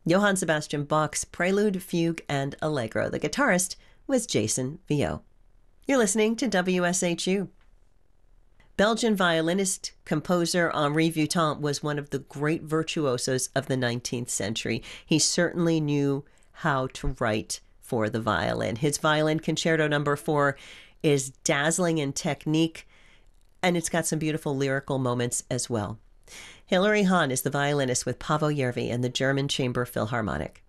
Johann Sebastian Bach's Prelude, Fugue, and Allegro. The guitarist was Jason Viau. You're listening to WSHU. Belgian violinist, composer Henri Vieuxtemps was one of the great virtuosos of the 19th century. He certainly knew how to write for the violin. His Violin Concerto No. 4 is dazzling in technique, and it's got some beautiful lyrical moments as well. Hilary Hahn is the violinist with Paavo Järvi and the German Chamber Philharmonic.